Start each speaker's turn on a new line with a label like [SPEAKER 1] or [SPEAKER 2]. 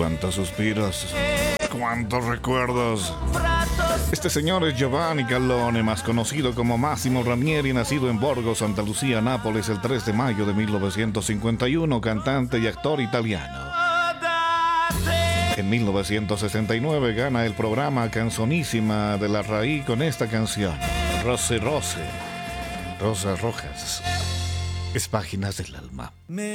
[SPEAKER 1] cuántos suspiros, cuántos recuerdos. Este señor es Giovanni Callone, más conocido como Massimo Ranieri, nacido en Borgo, Santa Lucía, Nápoles, el 3 de mayo de 1951, cantante y actor italiano. En 1969 gana el programa Canzonissima de la RAI con esta canción, Rose Rose, Rosas Rojas, es Páginas del Alma.